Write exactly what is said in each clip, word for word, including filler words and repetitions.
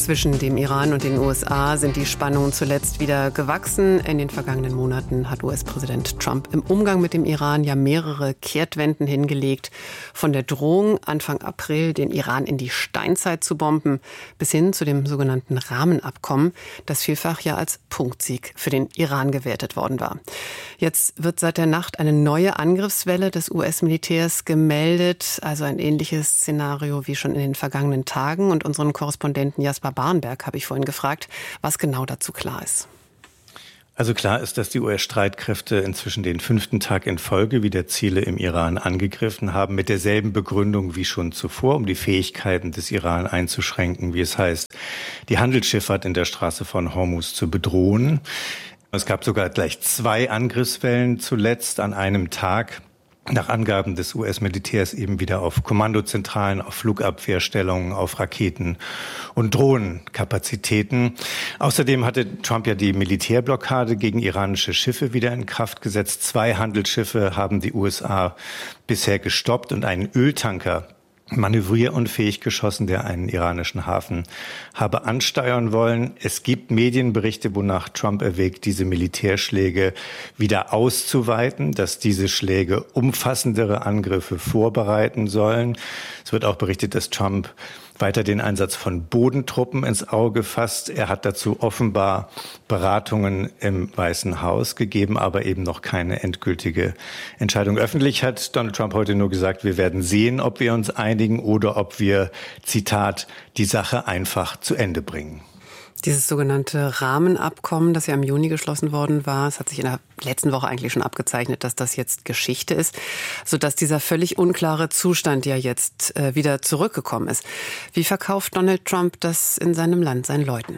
Zwischen dem Iran und den U S A sind die Spannungen zuletzt wieder gewachsen. In den vergangenen Monaten hat U S-Präsident Trump im Umgang mit dem Iran ja mehrere Kehrtwenden hingelegt. Von der Drohung, Anfang April den Iran in die Steinzeit zu bomben, bis hin zu dem sogenannten Rahmenabkommen, das vielfach ja als Punktsieg für den Iran gewertet worden war. Jetzt wird seit der Nacht eine neue Angriffswelle des U S-Militärs gemeldet, also ein ähnliches Szenario wie schon in den vergangenen Tagen. Und unseren Korrespondenten Jasper Barenberg habe ich vorhin gefragt, was genau dazu klar ist. Also klar ist, dass die U S-Streitkräfte inzwischen den fünften Tag in Folge wieder Ziele im Iran angegriffen haben, mit derselben Begründung wie schon zuvor, um die Fähigkeiten des Iran einzuschränken, wie es heißt, die Handelsschifffahrt in der Straße von Hormuz zu bedrohen. Es gab sogar gleich zwei Angriffswellen zuletzt an einem Tag. Nach Angaben des U S-Militärs eben wieder auf Kommandozentralen, auf Flugabwehrstellungen, auf Raketen- und Drohnenkapazitäten. Außerdem hatte Trump ja die Militärblockade gegen iranische Schiffe wieder in Kraft gesetzt. Zwei Handelsschiffe haben die U S A bisher gestoppt und einen Öltanker manövrierunfähig geschossen, der einen iranischen Hafen habe ansteuern wollen. Es gibt Medienberichte, wonach Trump erwägt, diese Militärschläge wieder auszuweiten, dass diese Schläge umfassendere Angriffe vorbereiten sollen. Es wird auch berichtet, dass Trump weiter den Einsatz von Bodentruppen ins Auge fasst. Er hat dazu offenbar Beratungen im Weißen Haus gegeben, aber eben noch keine endgültige Entscheidung. Öffentlich hat Donald Trump heute nur gesagt, wir werden sehen, ob wir uns einigen oder ob wir, Zitat, die Sache einfach zu Ende bringen. Dieses sogenannte Rahmenabkommen, das ja im Juni geschlossen worden war, es hat sich in der letzten Woche eigentlich schon abgezeichnet, dass das jetzt Geschichte ist, sodass dieser völlig unklare Zustand ja jetzt äh, wieder zurückgekommen ist. Wie verkauft Donald Trump das in seinem Land seinen Leuten?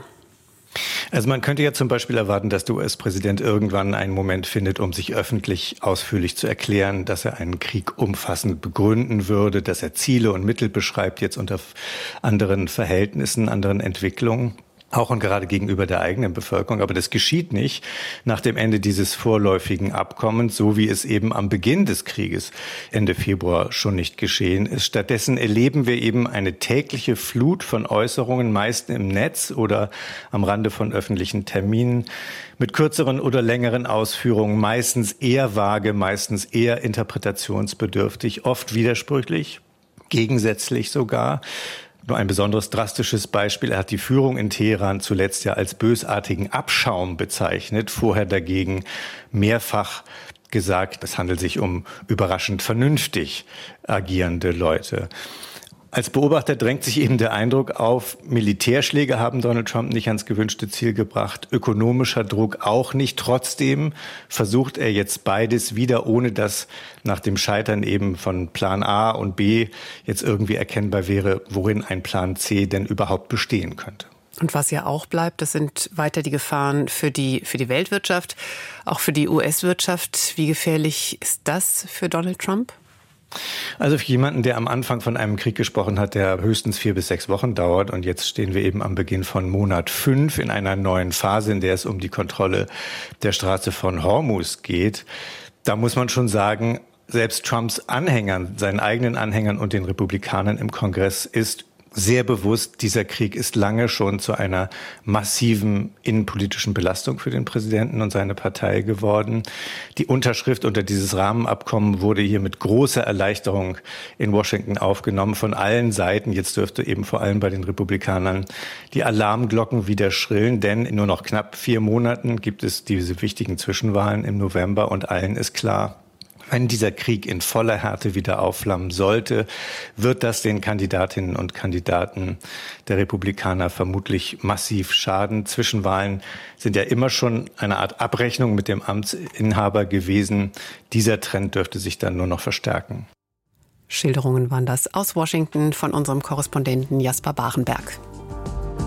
Also man könnte ja zum Beispiel erwarten, dass der U S-Präsident irgendwann einen Moment findet, um sich öffentlich ausführlich zu erklären, dass er einen Krieg umfassend begründen würde, dass er Ziele und Mittel beschreibt, jetzt unter anderen Verhältnissen, anderen Entwicklungen. Auch und gerade gegenüber der eigenen Bevölkerung. Aber das geschieht nicht nach dem Ende dieses vorläufigen Abkommens, so wie es eben am Beginn des Krieges Ende Februar schon nicht geschehen ist. Stattdessen erleben wir eben eine tägliche Flut von Äußerungen, meist im Netz oder am Rande von öffentlichen Terminen, mit kürzeren oder längeren Ausführungen, meistens eher vage, meistens eher interpretationsbedürftig, oft widersprüchlich, gegensätzlich sogar. Nur ein besonderes drastisches Beispiel. Er hat die Führung in Teheran zuletzt ja als bösartigen Abschaum bezeichnet, vorher dagegen mehrfach gesagt, es handelt sich um überraschend vernünftig agierende Leute. Als Beobachter drängt sich eben der Eindruck auf, Militärschläge haben Donald Trump nicht ans gewünschte Ziel gebracht, ökonomischer Druck auch nicht. Trotzdem versucht er jetzt beides wieder, ohne dass nach dem Scheitern eben von Plan A und B jetzt irgendwie erkennbar wäre, worin ein Plan C denn überhaupt bestehen könnte. Und was ja auch bleibt, das sind weiter die Gefahren für die, für die Weltwirtschaft, auch für die U S-Wirtschaft. Wie gefährlich ist das für Donald Trump? Also für jemanden, der am Anfang von einem Krieg gesprochen hat, der höchstens vier bis sechs Wochen dauert, und jetzt stehen wir eben am Beginn von Monat fünf in einer neuen Phase, in der es um die Kontrolle der Straße von Hormuz geht, da muss man schon sagen, selbst Trumps Anhängern, seinen eigenen Anhängern und den Republikanern im Kongress ist sehr bewusst, dieser Krieg ist lange schon zu einer massiven innenpolitischen Belastung für den Präsidenten und seine Partei geworden. Die Unterschrift unter dieses Rahmenabkommen wurde hier mit großer Erleichterung in Washington aufgenommen von allen Seiten. Jetzt dürfte eben vor allem bei den Republikanern die Alarmglocken wieder schrillen, denn in nur noch knapp vier Monaten gibt es diese wichtigen Zwischenwahlen im November und allen ist klar, wenn dieser Krieg in voller Härte wieder aufflammen sollte, wird das den Kandidatinnen und Kandidaten der Republikaner vermutlich massiv schaden. Zwischenwahlen sind ja immer schon eine Art Abrechnung mit dem Amtsinhaber gewesen. Dieser Trend dürfte sich dann nur noch verstärken. Schilderungen waren das aus Washington von unserem Korrespondenten Jasper Barenberg.